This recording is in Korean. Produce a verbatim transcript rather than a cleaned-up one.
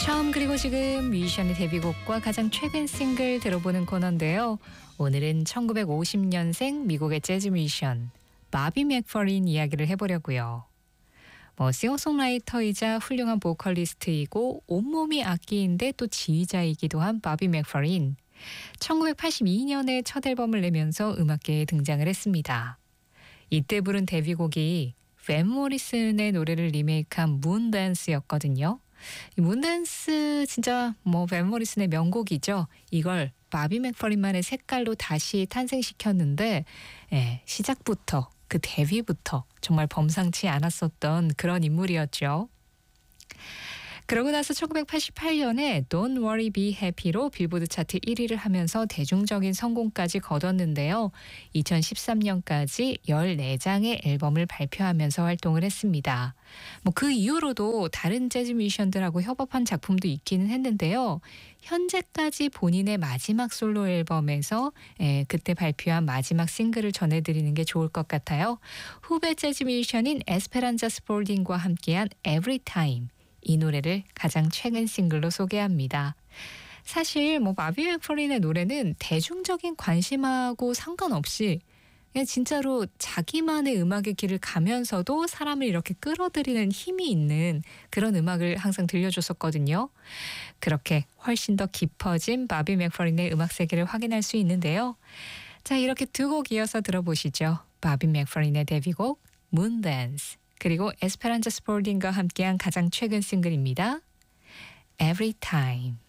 처음 그리고 지금 뮤지션의 데뷔곡과 가장 최근 싱글 들어보는 코너인데요. 오늘은 천구백오십 년생 미국의 재즈 뮤지션 바비 맥퍼린 이야기를 해보려고요. 뭐 싱어송라이터이자 훌륭한 보컬리스트이고 온몸이 악기인데 또 지휘자이기도 한 바비 맥퍼린. 천구백팔십이 년에 첫 앨범을 내면서 음악계에 등장을 했습니다. 이때 부른 데뷔곡이 밴 모리슨의 노래를 리메이크한 문댄스였거든요. 이 문댄스 진짜 뭐 밴 모리슨의 명곡이죠. 이걸 바비 맥퍼린만의 색깔로 다시 탄생시켰는데 예, 시작부터 그 데뷔부터 정말 범상치 않았었던 그런 인물이었죠. 그러고 나서 천구백팔십팔 년에 Don't Worry Be Happy로 빌보드 차트 일 위를 하면서 대중적인 성공까지 거뒀는데요. 이천십삼 년까지 열네 장의 앨범을 발표하면서 활동을 했습니다. 뭐 그 이후로도 다른 재즈 뮤지션들하고 협업한 작품도 있기는 했는데요. 현재까지 본인의 마지막 솔로 앨범에서 에, 그때 발표한 마지막 싱글을 전해드리는 게 좋을 것 같아요. 후배 재즈 뮤지션인 에스페란자 스폴딩과 함께한 Every Time. 이 노래를 가장 최근 싱글로 소개합니다. 사실 뭐 바비 맥퍼린의 노래는 대중적인 관심하고 상관없이 그냥 진짜로 자기만의 음악의 길을 가면서도 사람을 이렇게 끌어들이는 힘이 있는 그런 음악을 항상 들려줬었거든요. 그렇게 훨씬 더 깊어진 바비 맥퍼린의 음악 세계를 확인할 수 있는데요. 자, 이렇게 두 곡 이어서 들어보시죠. 바비 맥퍼린의 데뷔곡 문댄스, 그리고 에스페란자 스폴딩과 함께한 가장 최근 싱글입니다. Every Time.